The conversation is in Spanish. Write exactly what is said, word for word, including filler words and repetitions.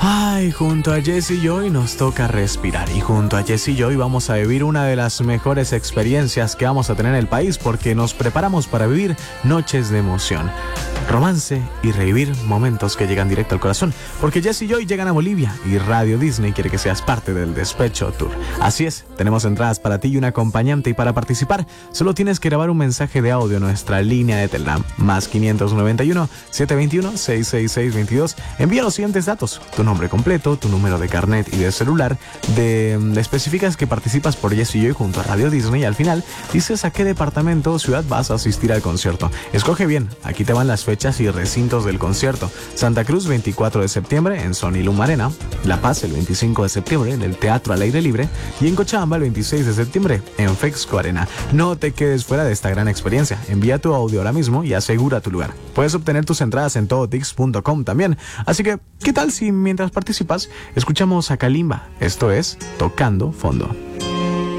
Ay, junto a Jesse Joy nos toca respirar y junto a Jesse Joy vamos a vivir una de las mejores experiencias que vamos a tener en el país porque nos preparamos para vivir noches de emoción, romance y revivir momentos que llegan directo al corazón, porque Jesse Joy llegan a Bolivia y Radio Disney quiere que seas parte del Despecho Tour. Así es, tenemos entradas para ti y un acompañante y para participar solo tienes que grabar un mensaje de audio en nuestra línea de Telegram más quinientos noventa y uno, setecientos veintiuno, seiscientos sesenta y seis veintidós. Envía los siguientes datos: tu nombre completo, tu número de carnet y de celular, de, de especificas que participas por Jesse Joy junto a Radio Disney y al final dices a qué departamento o ciudad vas a asistir al concierto. Escoge bien, aquí te van las fechas y recintos del concierto: Santa Cruz veinticuatro de septiembre en Sony Luma Arena, La Paz el veinticinco de septiembre en el Teatro al Aire Libre y en Cochabamba el veintiséis de septiembre en Fexco Arena. No te quedes fuera de esta gran experiencia, envía tu audio ahora mismo y asegura tu lugar. Puedes obtener tus entradas en todotix punto com también, así que ¿qué tal si mientras participas escuchamos a Kalimba? Esto es Tocando Fondo.